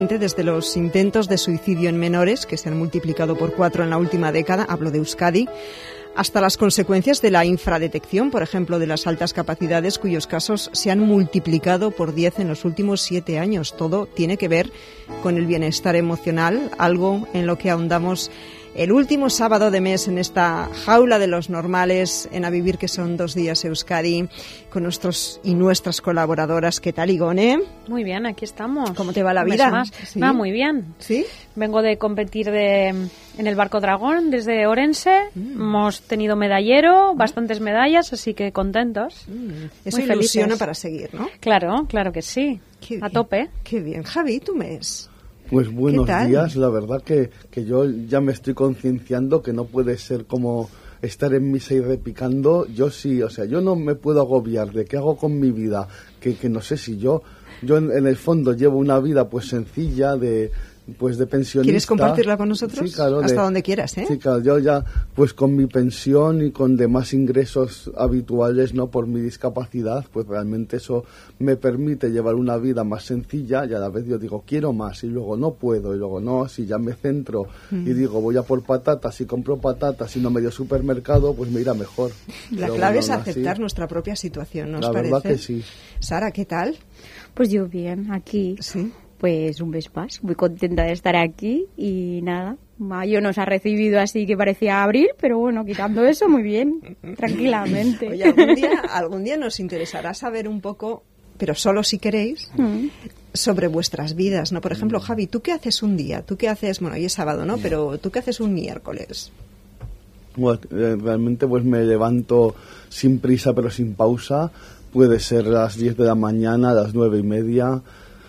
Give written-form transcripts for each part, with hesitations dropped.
Desde los intentos de suicidio en menores, que se han multiplicado por 4 en la última década, hablo de Euskadi, hasta las consecuencias de la infradetección, por ejemplo, de las altas capacidades, cuyos casos se han multiplicado por 10 en los últimos 7 años. Todo tiene que ver con el bienestar emocional, algo en lo que ahondamos el último sábado de mes en esta jaula de los normales, en A Vivir, que son 2 días Euskadi, con nuestros y nuestras colaboradoras. ¿Qué tal, Igone? Muy bien, aquí estamos. ¿Cómo te va la vida? ¿Sí? Va muy bien. ¿Sí? Vengo de competir en el Barco Dragón desde Orense. Hemos tenido medallero, bastantes medallas, así que contentos. Eso muy ilusiona felices. para seguir, ¿no? Claro que sí. A tope. Qué bien. Javi, ¿tú mes? Pues buenos ¿Qué tal? días, la verdad que yo ya me estoy concienciando que no puede ser como estar en misa y repicando. Yo sí, o sea, yo no me puedo agobiar de qué hago con mi vida, que no sé si yo en el fondo llevo una vida pues sencilla de pensionista. ¿Quieres compartirla con nosotros? Sí, claro. Hasta donde quieras, ¿eh? Sí, claro, yo ya pues con mi pensión y con demás ingresos habituales, no por mi discapacidad, pues realmente eso me permite llevar una vida más sencilla y a la vez yo digo, quiero más y luego no puedo y luego no, si ya me centro y digo, voy a por patatas y compro patatas y no medio supermercado, pues me irá mejor. La Pero clave es bueno, aceptar así, nuestra propia situación, ¿no os la parece? verdad que sí. Sara, ¿qué tal? Pues yo bien, aquí. Sí. Pues un mes más, muy contenta de estar aquí y nada, mayo nos ha recibido así que parecía abril, pero bueno, quitando eso, muy bien, tranquilamente. Oye, algún día nos interesará saber un poco, pero solo si queréis, sobre vuestras vidas, ¿no? Por ejemplo, Javi, ¿tú qué haces un día? ¿Tú qué haces? Bueno, hoy es sábado, ¿no? Pero ¿tú qué haces un miércoles? Bueno, realmente pues me levanto sin prisa pero sin pausa, puede ser a las 10 de la mañana, a las 9:30,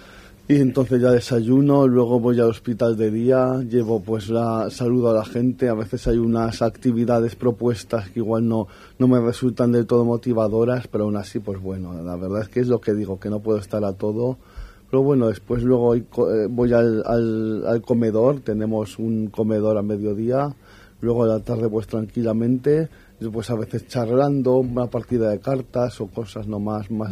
y entonces ya desayuno, luego voy al hospital de día, llevo pues saludo a la gente, a veces hay unas actividades propuestas que igual no me resultan del todo motivadoras, pero aún así pues bueno, la verdad es que es lo que digo, que no puedo estar a todo. Pero bueno, después luego voy al comedor, tenemos un comedor a mediodía, luego a la tarde pues tranquilamente, pues a veces charlando, una partida de cartas o cosas no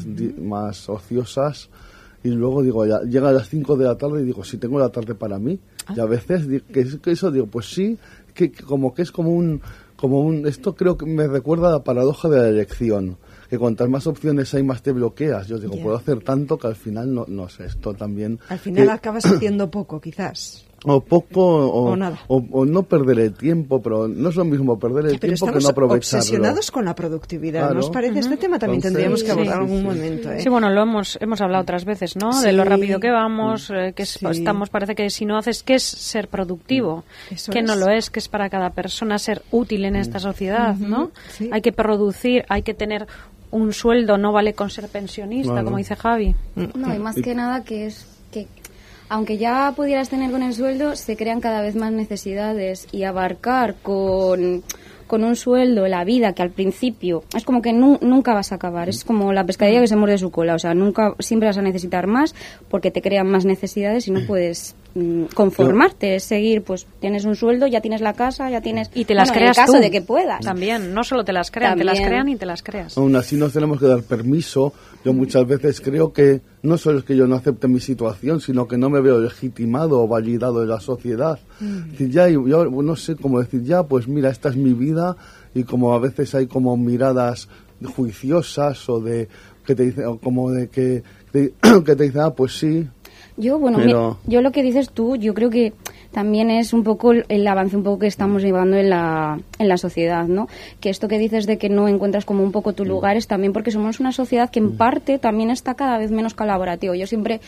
más ociosas. Y luego digo, ya llega a las 5 de la tarde y digo, si tengo la tarde para mí. Y a veces que eso digo, pues sí, que es como un esto creo que me recuerda a la paradoja de la elección, que cuantas más opciones hay más te bloqueas. Yo digo, puedo hacer tanto que al final no sé, esto también. Al final acabas haciendo poco, quizás. O poco, o nada. O no perder el tiempo, pero no es lo mismo perder el tiempo que no aprovecharlo. Pero estamos obsesionados con la productividad, claro. ¿no os parece? Este tema también tendríamos que abordar en algún momento, ¿eh? Sí, bueno, lo hemos hablado otras veces, ¿no? Sí. De lo rápido que vamos, estamos, parece que si no haces, ¿qué es ser productivo? Eso ¿Qué es. no lo es? ¿Qué es para cada persona ser útil en esta sociedad, ¿no? Sí. Hay que producir, hay que tener un sueldo, no vale con ser pensionista, Claro. como dice Javi. No, y más que nada que es que aunque ya pudieras tener con el sueldo, se crean cada vez más necesidades y abarcar con un sueldo la vida que al principio es como que nunca vas a acabar, es como la pescadilla que se muerde su cola, o sea, siempre vas a necesitar más porque te crean más necesidades y no puedes conformarte, es seguir, pues tienes un sueldo, ya tienes la casa, ya tienes... Y te las creas en el caso tú. de que puedas. También, no solo te las crean, te las También. crean y te las creas. Aún así nos tenemos que dar permiso. Yo muchas veces creo que no solo es que yo no acepte mi situación, sino que no me veo legitimado o validado en la sociedad. Es decir, ya yo no sé cómo decir, ya pues mira, esta es mi vida, y como a veces hay como miradas juiciosas o de que te dicen, o como de que te dicen, pues sí. Yo lo que dices tú, yo creo que también es un poco el avance un poco que estamos llevando en la sociedad, ¿no? Que esto que dices de que no encuentras como un poco tu lugar es también porque somos una sociedad que en parte también está cada vez menos colaborativa. Yo siempre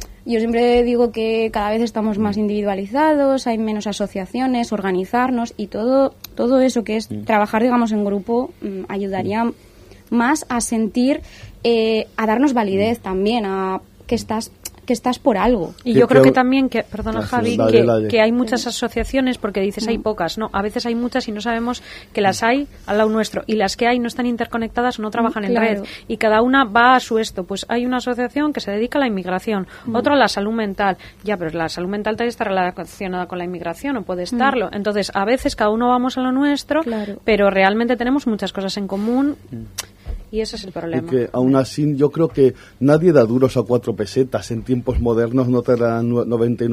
digo que cada vez estamos más individualizados, hay menos asociaciones, organizarnos y todo eso que es trabajar, digamos, en grupo ayudaría más a sentir, a darnos validez también, a que estás por algo. Y yo creo que también, perdona Javi, dale. que hay muchas asociaciones, porque dices hay pocas, no, a veces hay muchas y no sabemos que las hay al lado nuestro, y las que hay no están interconectadas o no trabajan en red, y cada una va a su esto, pues hay una asociación que se dedica a la inmigración, otra a la salud mental, ya, pero la salud mental también está relacionada con la inmigración, o puede estarlo, entonces a veces cada uno vamos a lo nuestro, pero realmente tenemos muchas cosas en común. Y ese es el problema. Y que aún así yo creo que nadie da duros a 4 pesetas. En tiempos modernos no te dan 99